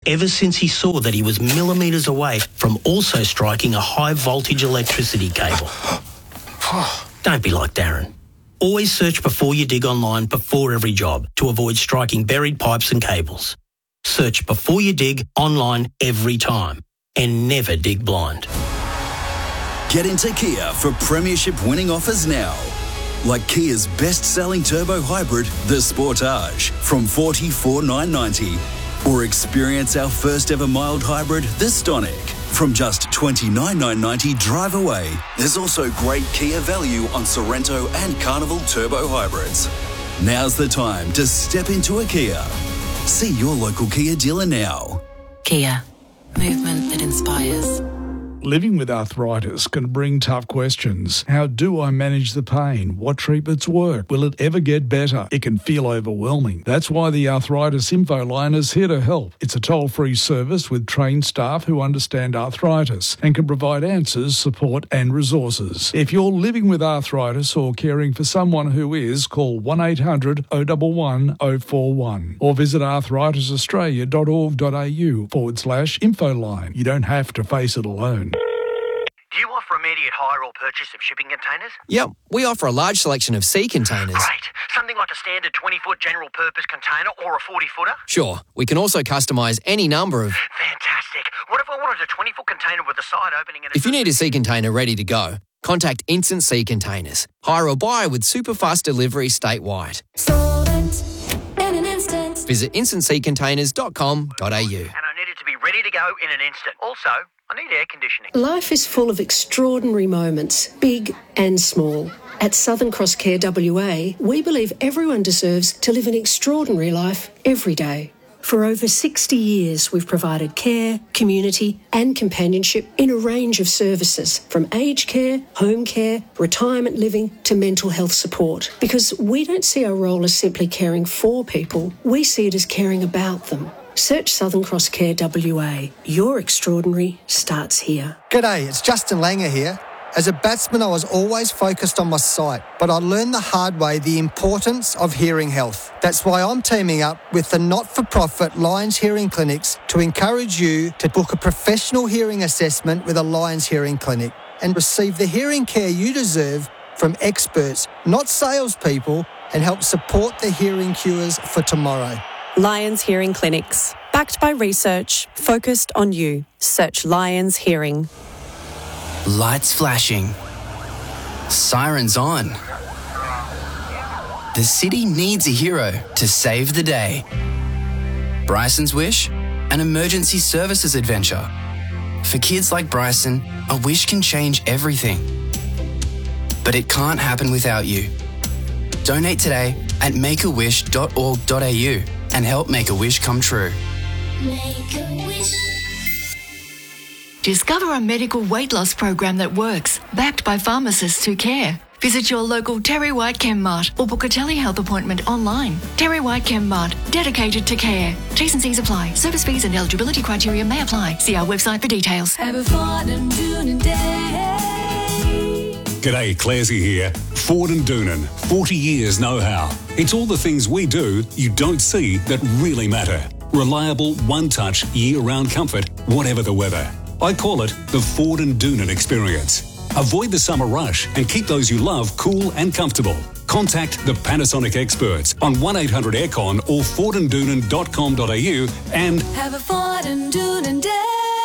ever since he saw that he was millimetres away from also striking a high-voltage electricity cable. Don't be like Darren. Always search before you dig online before every job to avoid striking buried pipes and cables. Search before you dig online every time and never dig blind. Get into Kia for premiership winning offers now. Like Kia's best-selling turbo hybrid, the Sportage, from $44,990. Or experience our first ever mild hybrid, the Stonic, from just $29,990 drive away. There's also great Kia value on Sorrento and Carnival turbo hybrids. Now's the time to step into a Kia. See your local Kia dealer now. Kia. Movement that inspires. Living with arthritis can bring tough questions. How do I manage the pain? What treatments work? Will it ever get better? It can feel overwhelming. That's why the Arthritis Info Line is here to help. It's a toll-free service with trained staff who understand arthritis and can provide answers, support and resources. If you're living with arthritis or caring for someone who is, call 1800 011 041 or visit arthritisaustralia.org.au/infoline. You don't have to face it alone. Do you offer immediate hire or purchase of shipping containers? Yep, we offer a large selection of sea containers. Great. Something like a standard 20-foot general purpose container or a 40-footer? Sure, we can also customise any number of... Fantastic. What if I wanted a 20-foot container with a side opening and... If you need a sea container ready to go, contact Instant Sea Containers. Hire or buy with super fast delivery statewide. In an instant. Visit instantseacontainers.com.au. And I need it to be ready to go in an instant. Also, I need air conditioning. Life is full of extraordinary moments, big and small. At Southern Cross Care WA, we believe everyone deserves to live an extraordinary life every day. For over 60 years, we've provided care, community and companionship in a range of services, from aged care, home care, retirement living to mental health support. Because we don't see our role as simply caring for people, we see it as caring about them. Search Southern Cross Care WA. Your extraordinary starts here. G'day, it's Justin Langer here. As a batsman, I was always focused on my sight, but I learned the hard way the importance of hearing health. That's why I'm teaming up with the not-for-profit Lions Hearing Clinics to encourage you to book a professional hearing assessment with a Lions Hearing Clinic and receive the hearing care you deserve from experts, not salespeople, and help support the hearing cures for tomorrow. Lions Hearing Clinics. Backed by research, focused on you. Search Lions Hearing. Lights flashing. Sirens on. The city needs a hero to save the day. Bryson's Wish, an emergency services adventure. For kids like Bryson, a wish can change everything. But it can't happen without you. Donate today at makeawish.org.au and help make a wish come true. Make a wish. Discover a medical weight loss program that works, backed by pharmacists who care. Visit your local Terry White ChemMart or book a telehealth appointment online. Terry White ChemMart, dedicated to care. T's and C's apply. Service fees and eligibility criteria may apply. See our website for details. Have a Ford and Doonan day. G'day, Clarsey here. Ford and Doonan, 40 years know-how. It's all the things we do you don't see that really matter. Reliable, one-touch, year-round comfort, whatever the weather. I call it the Ford and Doonan experience. Avoid the summer rush and keep those you love cool and comfortable. Contact the Panasonic experts on 1800-AIRCON or fordanddoonan.com.au and have a Ford and Doonan day.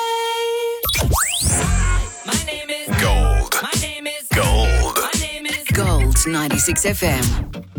My name is Gold. My name is Gold. My name is Gold 96 FM.